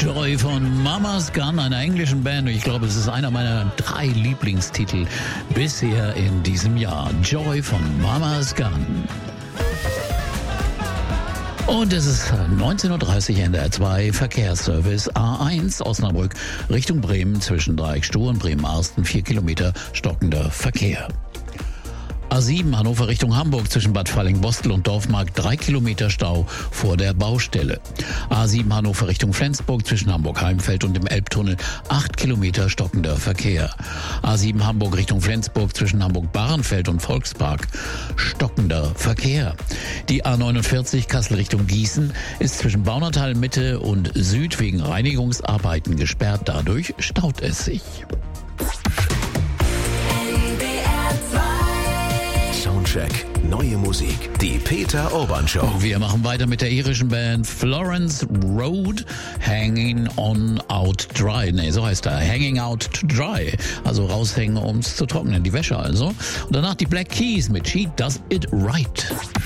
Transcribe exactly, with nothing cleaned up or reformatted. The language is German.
Joy von Mama's Gun, einer englischen Band. Ich glaube, es ist einer meiner drei Lieblingstitel bisher in diesem Jahr. Joy von Mama's Gun. Und es ist neunzehn Uhr dreißig, N D R zwei, Verkehrsservice A eins, Osnabrück Richtung Bremen zwischen Dreieckstuhl und Bremen-Arsten, vier Kilometer stockender Verkehr. A sieben Hannover Richtung Hamburg zwischen Bad Falling-Bostel und Dorfmarkt, drei Kilometer Stau vor der Baustelle. A sieben Hannover Richtung Flensburg zwischen Hamburg-Heimfeld und dem Elbtunnel, acht Kilometer stockender Verkehr. A sieben Hamburg Richtung Flensburg zwischen Hamburg-Bahrenfeld und Volkspark, stockender Verkehr. Die A neunundvierzig Kassel Richtung Gießen ist zwischen Baunatal Mitte und Süd wegen Reinigungsarbeiten gesperrt, dadurch staut es sich. Soundcheck, neue Musik, die Peter Urban Show. Wir machen weiter mit der irischen Band Florence Road, Hanging on Out Dry. Nee, so heißt er. Hanging Out to Dry. Also raushängen, um es zu trocknen. Die Wäsche also. Und danach die Black Keys mit She Does It Right.